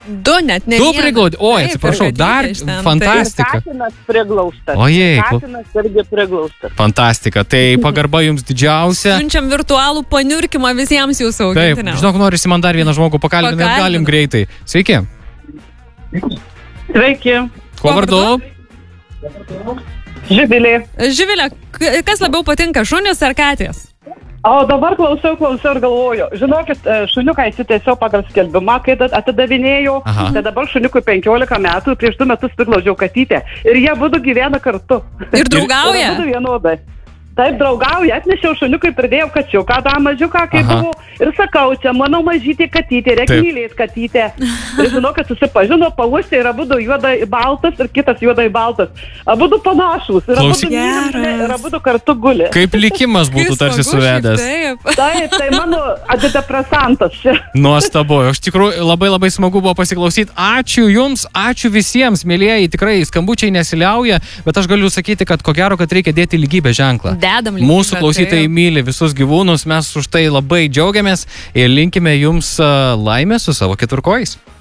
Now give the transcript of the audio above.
Du net, ne. Du priglaudė. Oi, atsiprašau, dar fantastika. Katinas priglaustas. Ojei. Katinas irgi priglaustas. Fantastika. Tai pagarba jums didžiausia. Siunčiam virtualų paniurkimą visiems jūsų Taip, augintiniams. žinok, norisi man dar vieną žmogų pakalbinti, galim greitai. Sveiki. Sveiki. Kuo vardu? Živilė. Živilė, kas labiau patinka, šunys ar katės? O dabar klausau ir galvoju. Žinokit, šuniuką įsitiesiau pagal skelbimą, kai atidavinėjau. Tai dabar šuniukui 15 metų, prieš 2 metus priglaudžiau katytę. Ir jie būdu gyvena kartu. Ir draugauja? Ir būdu vienodai. Taip, draugauja, atnešiau šuniukui, pridėjau kačiuką, tą mažiuką, kai buvau. Ir sakau, čia mano mažytė katytė, reikia mylėti katytę. Ir žinau, kad susipažino, pauostė ir abudu juodai baltas ir kitas juodai baltas. Abudu panašus. Ir abudu kartu guli. Kaip likimas būtų tarsi suvedęs. Taip, tai mano antidepresantas čia. Nuostabu. Iš tikrųjų labai smagu buvo pasiklausyti. Ačiū jums, ačiū visiems, mėlyjeji. Tikrai skambučiai nesiliauja, bet aš galiu sakyti, kad ko gero, kad reikia dėti lygybės ženklą. Mūsų klausytojai myli visus gyvūnus, mes už tai labai džiaugiamės ir linkime jums laimės su savo keturkojais.